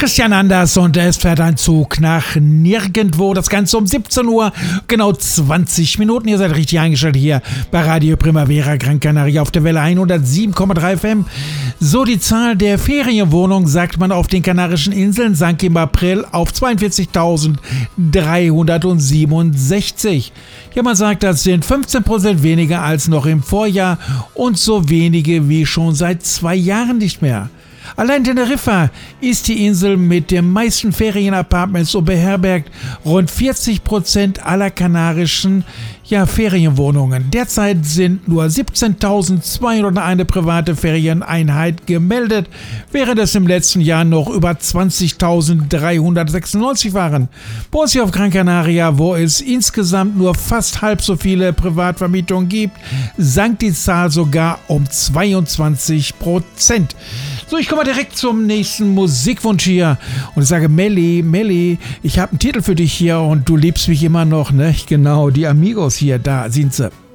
Christian Anders und es fährt ein Zug nach nirgendwo. Das Ganze um 17 Uhr, genau 20 Minuten. Ihr seid richtig eingeschaltet hier bei Radio Primavera Gran Canaria auf der Welle 107,3 FM. So, die Zahl der Ferienwohnungen, sagt man, auf den Kanarischen Inseln sank im April auf 42.367. Ja, man sagt, das sind 15% weniger als noch im Vorjahr und so wenige wie schon seit 2 Jahren nicht mehr. Allein Teneriffa ist die Insel mit den meisten Ferienapartments und beherbergt rund 40% aller kanarischen Ferienwohnungen. Derzeit sind nur 17.201 private Ferieneinheit gemeldet, während es im letzten Jahr noch über 20.396 waren. Bei uns hier auf Gran Canaria, wo es insgesamt nur fast halb so viele Privatvermietungen gibt, sank die Zahl sogar um 22%. So, ich komme direkt zum nächsten Musikwunsch hier und ich sage, Melli, ich habe einen Titel für dich hier und du liebst mich immer noch, ne? Genau, die Amigos hier, da sind sie.